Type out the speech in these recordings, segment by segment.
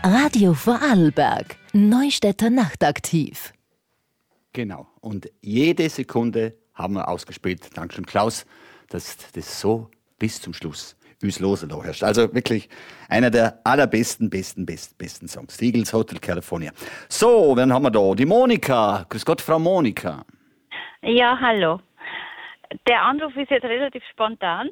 Radio Vorarlberg, Neustädter Nachtaktiv. Genau. Und jede Sekunde haben wir ausgespielt. Dankeschön, Klaus, dass das so bis zum Schluss uns loslassen hast. Also wirklich einer der allerbesten, besten Songs. Die Eagles Hotel California. So, wen haben wir da? Die Monika. Grüß Gott, Frau Monika. Ja, hallo. Der Anruf ist jetzt relativ spontan,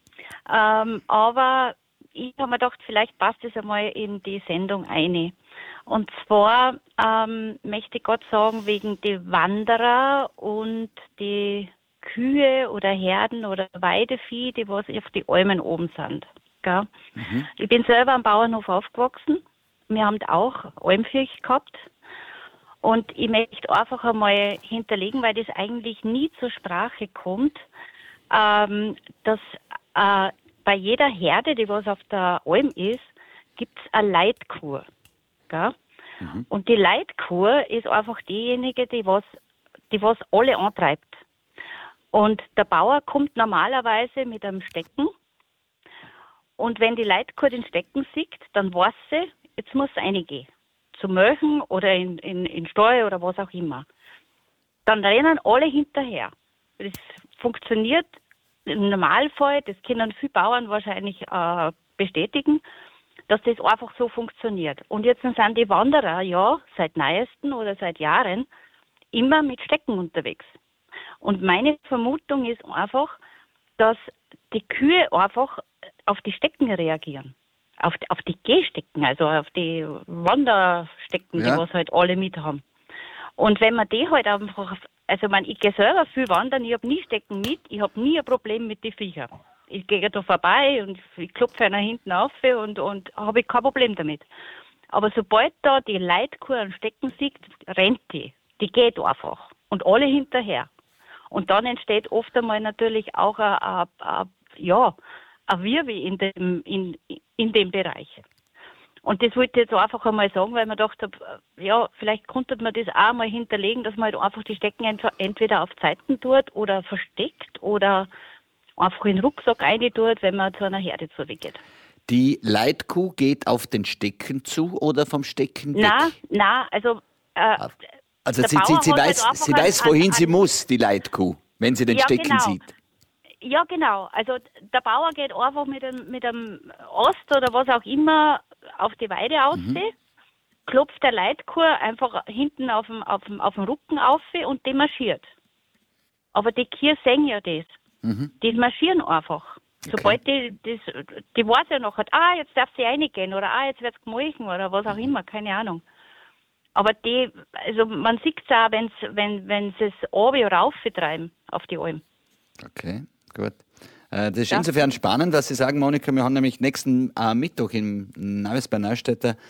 aber ich habe mir gedacht, vielleicht passt es einmal in die Sendung ein. Und zwar möchte ich Gott sagen, wegen die Wanderer und die Kühe oder Herden oder Weidevieh, die was auf die Almen oben sind. Gell? Mhm. Ich bin selber am Bauernhof aufgewachsen. Wir haben auch Almvieh gehabt. Und ich möchte einfach einmal hinterlegen, weil das eigentlich nie zur Sprache kommt, dass bei jeder Herde, die was auf der Alm ist, gibt es eine Leitkur. Gell? Mhm. Und die Leitkur ist einfach diejenige, die was alle antreibt. Und der Bauer kommt normalerweise mit einem Stecken. Und wenn die Leitkur den Stecken sieht, dann weiß sie, jetzt muss sie reingehen. Zu melken oder in Stall oder was auch immer. Dann rennen alle hinterher. Das funktioniert im Normalfall, das können viele Bauern wahrscheinlich bestätigen, dass das einfach so funktioniert. Und jetzt sind die Wanderer ja seit neuesten oder seit Jahren immer mit Stecken unterwegs. Und meine Vermutung ist einfach, dass die Kühe einfach auf die Stecken reagieren. Auf die Gehstecken, also auf die Wanderstecken, ja, die was halt alle mit haben. Und wenn man die halt einfach, ich gehe selber viel wandern, ich habe nie Stecken mit, ich habe nie ein Problem mit den Viechern. Ich gehe da vorbei und ich klopfe einer hinten auf und habe ich kein Problem damit. Aber sobald da die Leitkur an Stecken sieht, rennt die. Die geht einfach. Und alle hinterher. Und dann entsteht oft einmal natürlich auch ein Wirbel in dem Bereich. Und das wollte ich jetzt einfach einmal sagen, weil man gedacht habe, ja, vielleicht konnte man das auch mal hinterlegen, dass man halt einfach die Stecken entweder auf Seiten tut oder versteckt oder einfach in den Rucksack rein tut, wenn man zu einer Herde zugeht. Die Leitkuh geht auf den Stecken zu oder vom Stecken weg? Nein, also sie weiß, wohin sie muss, die Leitkuh, wenn sie den Stecken sieht. Ja, genau. Also der Bauer geht einfach mit einem Ast oder was auch immer auf die Weide aus, klopft der Leitkur einfach hinten auf dem Rücken auf und die marschiert. Aber die Kühe sehen ja das. Mhm. Die marschieren einfach. Okay. Sobald die weiß ja noch, jetzt darf sie reingehen oder jetzt wird es gemolken oder was auch immer, keine Ahnung. Aber man sieht es auch, wenn sie es runter oder rauf treiben auf die Alm. Okay, gut. Das ist insofern spannend, was Sie sagen, Monika. Wir haben nämlich nächsten Mittwoch im Neues bei Neustädter